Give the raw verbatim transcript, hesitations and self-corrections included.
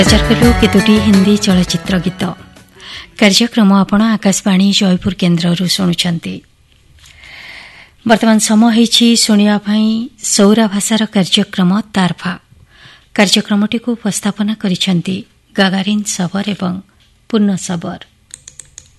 प्रचार कलु केतोटी हिंदी चलचित्र गीत कार्यक्रम आपण आकाशवाणी जयपुर केन्द्रରୁ ଶୁଣୁଛନ୍ତି। ବର୍ତ୍ତମାନ ସମୟ ହୋଇଛି ଶୁଣିବା ପାଇଁ ସୌରା ଭାଷାର କାର୍ଯ୍ୟକ୍ରମ ତାରଫା। କାର୍ଯ୍ୟକ୍ରମଟିକୁ ଉପସ୍ଥାପନା କରିଛନ୍ତି ଗାଗାରିନ୍ ସବର ଏବଂ ପୂର୍ଣ୍ଣ ସବର।